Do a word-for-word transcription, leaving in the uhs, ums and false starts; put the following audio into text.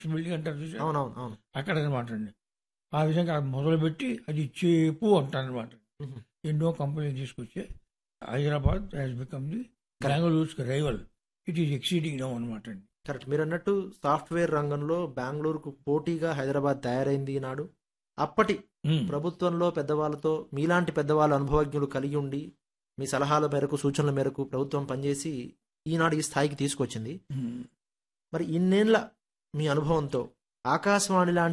Building అంటారు చూసారా? అవునవును అవును అక్కడ అనమాట అండి. ఆ విధంగా మొదలుపెట్టి అది చేపు అంటారనమాట. మ్మ్. ఎన్నో కంపెనీలు తీసుకొచ్చి Hyderabad has become the బెంగళూరుస్ rival. It is exceeding now అనమాట అండి. కరెక్ట్. మీరు అన్నట్టు సాఫ్ట్వేర్ రంగంలో బెంగళూరుకు పోటీగా హైదరాబాద్ తయారైంది ఈనాడు. అప్పటి మ్మ్. ప్రభుత్వంలో పెద్దవాళ్ళతో మీలాంటి పెద్దవాళ్ళ అనుభవజ్ఞులు కలిగి ఉండి మీ సలహాల మేరకు సూచనల మేరకు ప్రభుత్వం పనిచేసి ఈనాడు ఈ స్థాయికి తీసుకొచ్చింది. మ్మ్. మరి ఇన్నేళ్ల మీ అనుభవంతో ఆకాశవాణి లాంటి